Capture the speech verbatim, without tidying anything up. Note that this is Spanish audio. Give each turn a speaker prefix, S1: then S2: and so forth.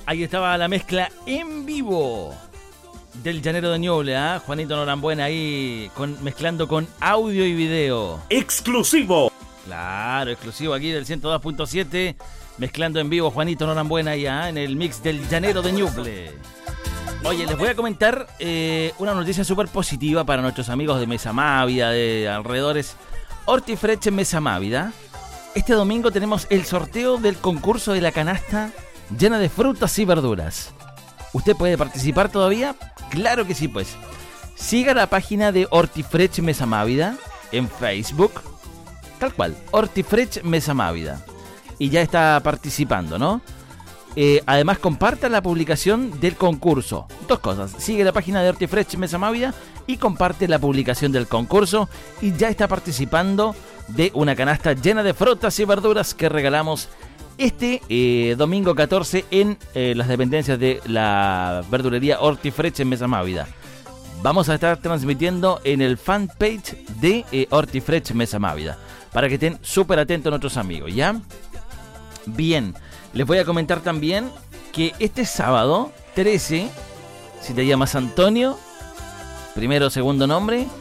S1: Ahí estaba la mezcla en vivo del Llanero de Ñuble, ¿eh? Juanito Norambuena ahí con, mezclando con audio y video.
S2: ¡Exclusivo!
S1: Claro, exclusivo aquí del ciento dos punto siete. Mezclando en vivo Juanito Norambuena ya en el mix del Llanero de Ñuble. Oye, les voy a comentar eh, una noticia súper positiva para nuestros amigos de Mesa Mávida, de alrededores. Hortifresh Mesa Mávida. Este domingo tenemos el sorteo del concurso de la canasta llena de frutas y verduras. ¿Usted puede participar todavía? Claro que sí, pues. Siga la página de Hortifresh Mesa Mávida en Facebook. Tal cual, Hortifresh Mesa Mávida. Y ya está participando, ¿no? Eh, además, comparta la publicación del concurso. Dos cosas. Sigue la página de Hortifresh Mesa Mávida y comparte la publicación del concurso. Y ya está participando de una canasta llena de frutas y verduras que regalamos este eh, domingo catorce en eh, las dependencias de la verdulería Hortifresh en Mesa Mávida. Vamos a estar transmitiendo en el fanpage de eh, Hortifresh Mesa Mávida, para que estén súper atentos nuestros amigos, ¿ya? Bien, les voy a comentar también que este sábado trece, si te llamas Antonio, primero o segundo nombre,